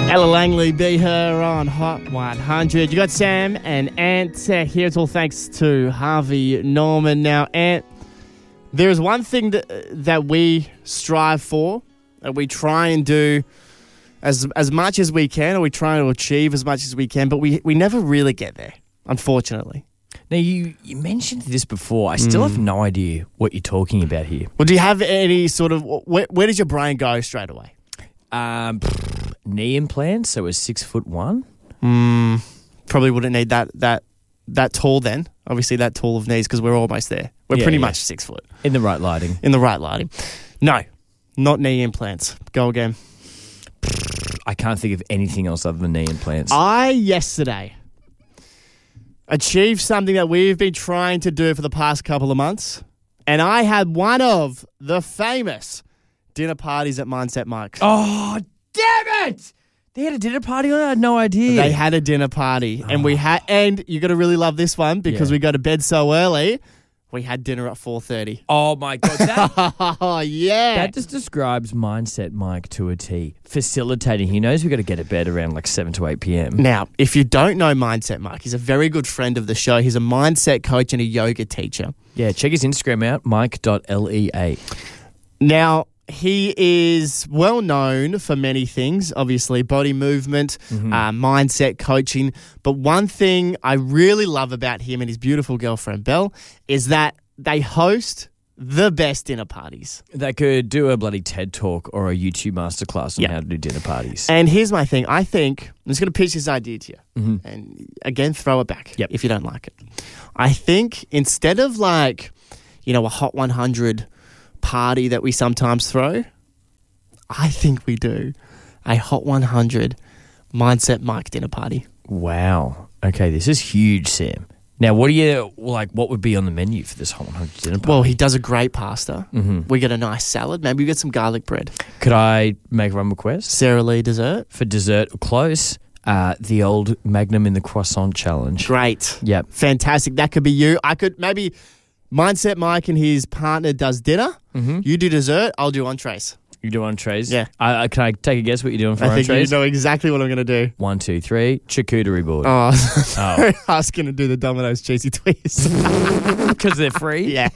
Ella Langley, Be Her on Hot 100. You got Sam and Ant here. It's all thanks to Harvey Norman. Now, Ant, there is one thing that we strive for, that we try and do as much as we can, or we try to achieve as much as we can, but we never really get there, unfortunately. Now, you mentioned this before. I still have no idea what you're talking about here. Well, do you have any sort of... Where does your brain go straight away? Knee implants, so a 6'1". Probably wouldn't need that tall then. Obviously, that tall of knees, because we're almost there. We're pretty much 6 foot. In the right lighting. In the right lighting. No, not knee implants. Go again. I can't think of anything else other than knee implants. I, yesterday, achieved something that we've been trying to do for the past couple of months, and I had one of the famous dinner parties at Mindset Mike's. Oh, damn it! They had a dinner party on it? I had no idea. They had a dinner party, and and you're going to really love this one because we go to bed so early. We had dinner at 4:30. Oh, my God. Oh, yeah. That just describes Mindset Mike to a T. Facilitating. He knows we've got to get to bed around like 7 to 8 p.m. Now, if you don't know Mindset Mike, he's a very good friend of the show. He's a mindset coach and a yoga teacher. Yeah, check his Instagram out, mike.lea. Now, he is well known for many things, obviously, body movement, mindset coaching. But one thing I really love about him and his beautiful girlfriend, Belle, is that they host the best dinner parties. They could do a bloody TED Talk or a YouTube masterclass on how to do dinner parties. And here's my thing. I think, I'm just going to pitch this idea to you. And again, throw it back if you don't like it. I think instead of like, a Hot 100 party that we sometimes throw, I think we do a Hot 100 Mindset Mike dinner party. Wow. Okay, this is huge, Sam. Now, what would be on the menu for this Hot 100 dinner party? Well, he does a great pasta. We get a nice salad. Maybe we get some garlic bread. Could I make one request? Sara Lee dessert. For dessert, close, the old Magnum in the Croissant challenge. Great. Yep. Fantastic. That could be you. I could maybe... Mindset Mike and his partner does dinner. You do dessert. I'll do entrees. You do entrees? Yeah. Can I take a guess what you're doing for entrees? I think you know exactly what I'm going to do. 1, 2, 3, charcuterie board. I was going to do the Domino's cheesy twist. Because they're free? Yeah.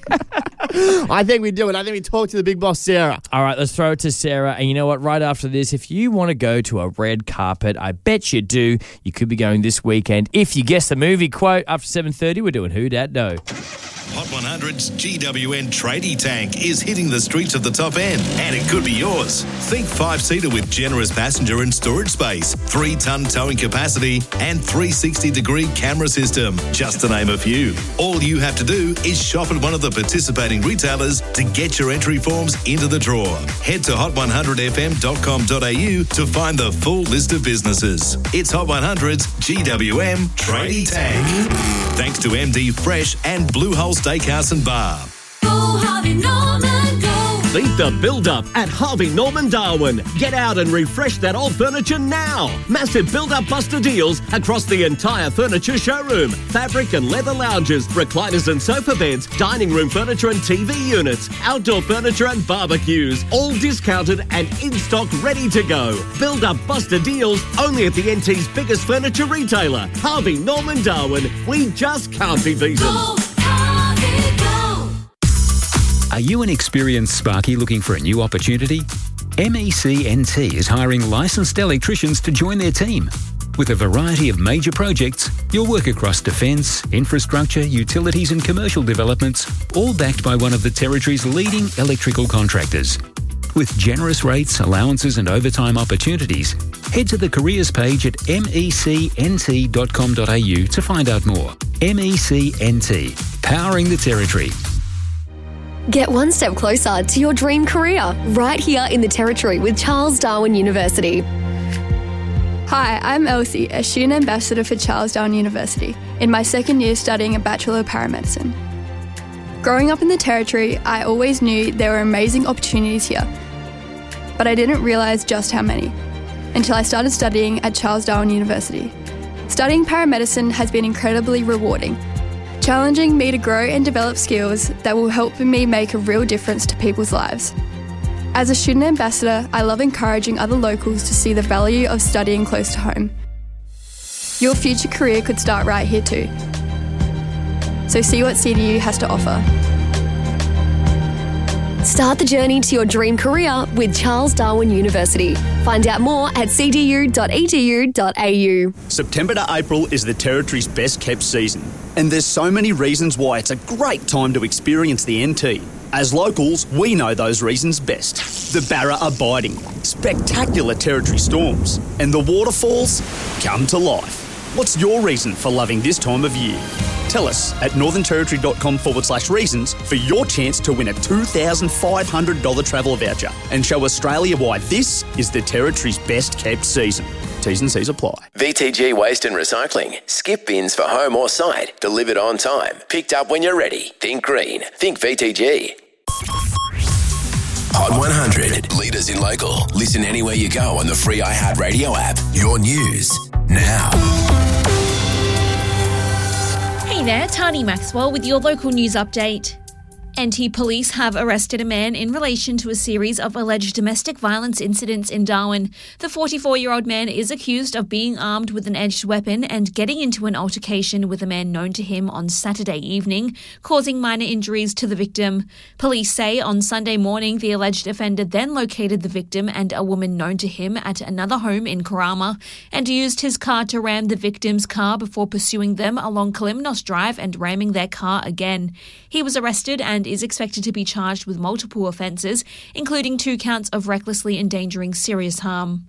I think we do it. I think we talk to the big boss, Sarah. All right, let's throw it to Sarah. And you know what? Right after this, if you want to go to a red carpet, I bet you do. You could be going this weekend. If you guess the movie quote, after 7:30, we're doing Who Dat Know. Hot 100's GWN Tradie Tank is hitting the streets of the top end, and it could be yours. Think 5-seater with generous passenger and storage space, 3-ton towing capacity, and 360-degree camera system, just to name a few. All you have to do is shop at one of the participating retailers to get your entry forms into the draw. Head to hot100fm.com.au to find the full list of businesses. It's Hot 100's GWM Tradie Tank. Thanks to MD Fresh and Blue Hole Steakhouse and Bar. Go Harvey Norman, go. Beat the build-up at Harvey Norman Darwin. Get out and refresh that old furniture now. Massive build-up buster deals across the entire furniture showroom. Fabric and leather lounges, recliners and sofa beds, dining room furniture and TV units, outdoor furniture and barbecues. All discounted and in stock, ready to go. Build-up buster deals only at the NT's biggest furniture retailer, Harvey Norman Darwin. We just can't be beaten. Go Harvey, go. Are you an experienced Sparky looking for a new opportunity? MECNT is hiring licensed electricians to join their team. With a variety of major projects, you'll work across defence, infrastructure, utilities and commercial developments, all backed by one of the Territory's leading electrical contractors. With generous rates, allowances and overtime opportunities, head to the careers page at mecnt.com.au to find out more. MECNT, powering the Territory. Get one step closer to your dream career right here in the Territory with Charles Darwin University. Hi, I'm Elsie, a student ambassador for Charles Darwin University, in my second year studying a Bachelor of Paramedicine. Growing up in the Territory, I always knew there were amazing opportunities here, but I didn't realise just how many until I started studying at Charles Darwin University. Studying paramedicine has been incredibly rewarding, challenging me to grow and develop skills that will help me make a real difference to people's lives. As a student ambassador, I love encouraging other locals to see the value of studying close to home. Your future career could start right here too. So see what CDU has to offer. Start the journey to your dream career with Charles Darwin University. Find out more at cdu.edu.au. September to April is the Territory's best kept season, and there's so many reasons why it's a great time to experience the NT. As locals, we know those reasons best. The Barra are biting, spectacular Territory storms, and the waterfalls come to life. What's your reason for loving this time of year? Tell us at northernterritory.com/reasons for your chance to win a $2,500 travel voucher and show Australia why this is the Territory's best kept season. T's and C's apply. VTG Waste and Recycling. Skip bins for home or site. Delivered on time. Picked up when you're ready. Think green. Think VTG. Hot 100. Leaders in local. Listen anywhere you go on the free iHeartRadio app. Your news now. Hey there, Tani Maxwell with your local news update. NT Police have arrested a man in relation to a series of alleged domestic violence incidents in Darwin. The 44-year-old man is accused of being armed with an edged weapon and getting into an altercation with a man known to him on Saturday evening, causing minor injuries to the victim. Police say on Sunday morning the alleged offender then located the victim and a woman known to him at another home in Karama and used his car to ram the victim's car before pursuing them along Kalimnos Drive and ramming their car again. He was arrested and is expected to be charged with multiple offences, including 2 counts of recklessly endangering serious harm.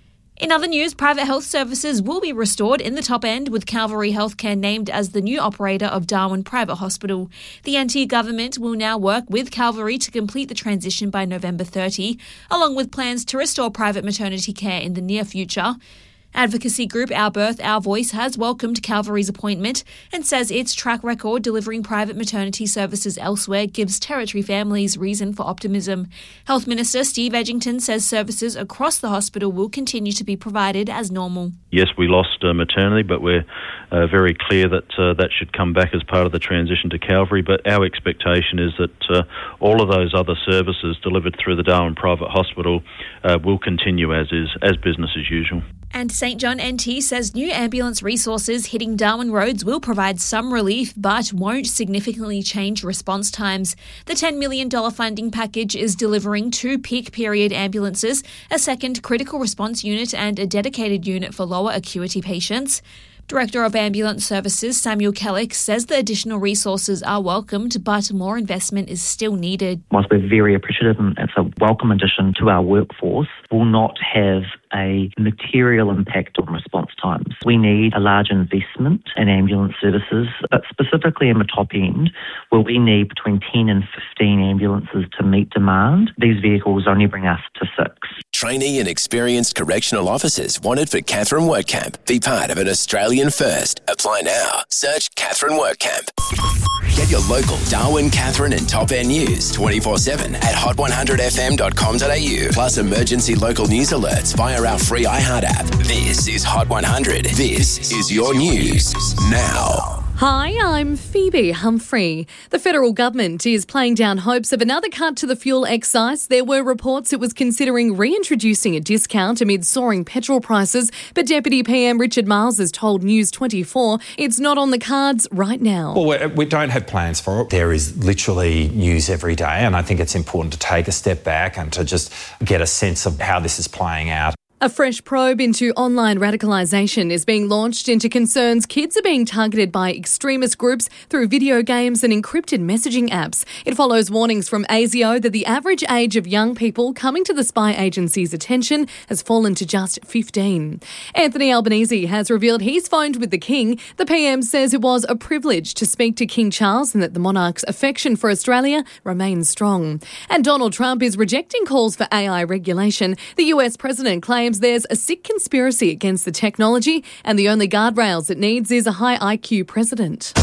In other news, private health services will be restored in the top end, with Calvary Healthcare named as the new operator of Darwin Private Hospital. The NT government will now work with Calvary to complete the transition by November 30, along with plans to restore private maternity care in the near future. Advocacy group Our Birth, Our Voice has welcomed Calvary's appointment and says its track record delivering private maternity services elsewhere gives Territory families reason for optimism. Health Minister Steve Edgington says services across the hospital will continue to be provided as normal. Yes, we lost maternity, but we're very clear that that should come back as part of the transition to Calvary. But our expectation is that all of those other services delivered through the Darwin Private Hospital will continue as business as usual. And St John NT says new ambulance resources hitting Darwin roads will provide some relief but won't significantly change response times. The $10 million funding package is delivering 2 peak period ambulances, a second critical response unit and a dedicated unit for lower acuity patients. Director of Ambulance Services Samuel Kellick says the additional resources are welcomed, but more investment is still needed. Whilst we're very appreciative and it's a welcome addition to our workforce, will not have a material impact on response times. We need a large investment in ambulance services, but specifically in the top end, where we need between 10 and 15 ambulances to meet demand. These vehicles only bring us to 6. Trainee and experienced correctional officers wanted for Catherine WorkCamp. Be part of an Australian first. Apply now. Search Catherine WorkCamp. Get your local Darwin, Catherine and Top End news 24/7 at hot100fm.com.au. Plus emergency local news alerts via our free iHeart app. This is Hot 100. This is your news now. Hi, I'm Phoebe Humphrey. The federal government is playing down hopes of another cut to the fuel excise. There were reports it was considering reintroducing a discount amid soaring petrol prices, but Deputy PM Richard Miles has told News 24 it's not on the cards right now. Well, we don't have plans for it. There is literally news every day, and I think it's important to take a step back and to just get a sense of how this is playing out. A fresh probe into online radicalisation is being launched into concerns kids are being targeted by extremist groups through video games and encrypted messaging apps. It follows warnings from ASIO that the average age of young people coming to the spy agency's attention has fallen to just 15. Anthony Albanese has revealed he's phoned with the King. The PM says it was a privilege to speak to King Charles and that the monarch's affection for Australia remains strong. And Donald Trump is rejecting calls for AI regulation. The US president claims there's a sick conspiracy against the technology and the only guardrails it needs is a high IQ president.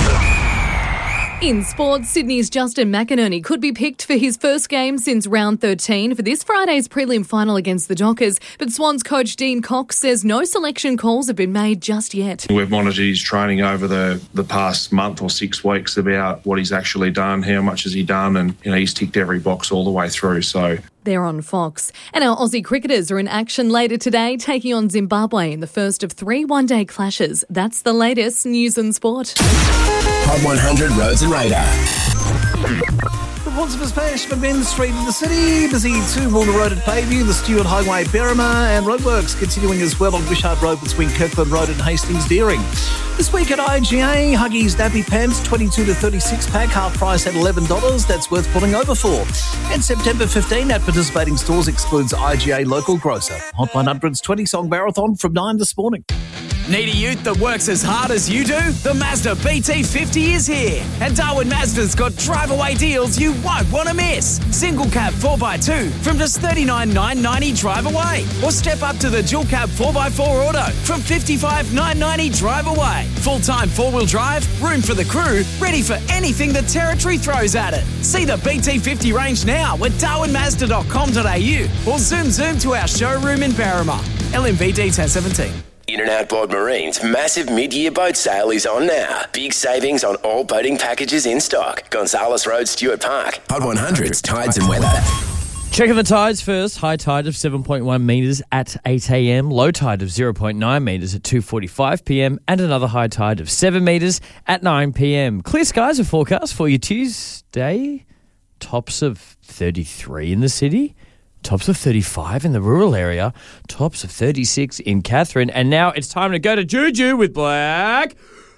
In sports, Sydney's Justin McInerney could be picked for his first game since round 13 for this Friday's prelim final against the Dockers, but Swans coach Dean Cox says no selection calls have been made just yet. We've monitored his training over the past month or 6 weeks about what he's actually done, how much has he done, and he's ticked every box all the way through. So They're on Fox. And our Aussie cricketers are in action later today, taking on Zimbabwe in the first of 3 one-day clashes. That's the latest news and sport. Hot 100 Roads and Radar. Reports of a smash at Main Street in the city. Busy 2 Warner Road at Bayview, the Stewart Highway, Berrima, and roadworks continuing as well on Wishart Road between Kirkland Road and Hastings Deering. This week at IGA, Huggies Nappy Pants 22 to 36 pack, half price at $11. That's worth pulling over for. And September 15 at participating stores excludes IGA local grocer. Hot 100's 20-song marathon from 9 this morning. Need a ute that works as hard as you do? The Mazda BT50 is here. And Darwin Mazda's got drive-away deals you won't want to miss. Single cab 4x2 from just $39,990 drive away. Or step up to the dual cab 4x4 auto from $55,990 drive away. Full-time four-wheel drive, room for the crew, ready for anything the Territory throws at it. See the BT50 range now at darwinmazda.com.au or zoom to our showroom in Berrima. LMVD 1017. In and Outboard Marine's massive mid-year boat sale is on now. Big savings on all boating packages in stock. Gonzales Road, Stuart Park. Hot 100's Tides and Weather. Checking the tides first. High tide of 7.1 metres at 8 a.m. Low tide of 0.9 metres at 2:45 p.m. And another high tide of 7 metres at 9 p.m. Clear skies are forecast for you Tuesday. Tops of 33 in the city. Tops of 35 in the rural area. Tops of 36 in Katherine. And now it's time to go to Juju with Black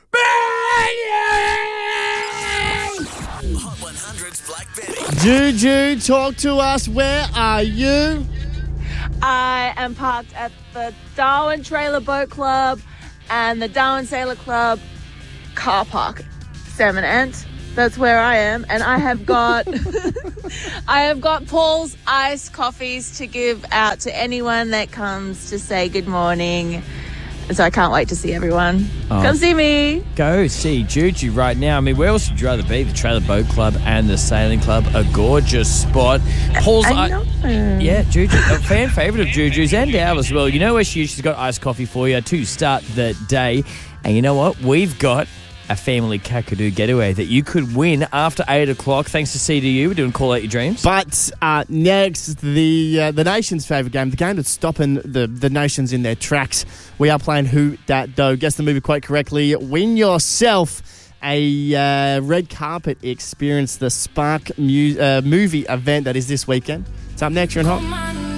Juju, talk to us. Where are you? I am parked at the Darwin Trailer Boat Club and the Darwin Sailor Club car park. Sam and Ant, that's where I am, and I have got Paul's iced coffees to give out to anyone that comes to say good morning. So I can't wait to see everyone. Come see me. Go see Juju right now. I mean, where else would you rather be? The Trailer Boat Club and the Sailing Club. A gorgeous spot. Paul's yeah, Juju, a fan favourite of Juju's and ours as well. You know where she's got iced coffee for you to start the day. And you know what? We've got a family Kakadu getaway that you could win after 8 o'clock thanks to CDU. We're doing Call Out Your Dreams. But next, the nation's favourite game, the game that's stopping the nations in their tracks. We are playing Who Dat Do. Guess the movie quite correctly. Win yourself a red carpet experience, the Spark movie event that is this weekend. It's up next. You're in Hot.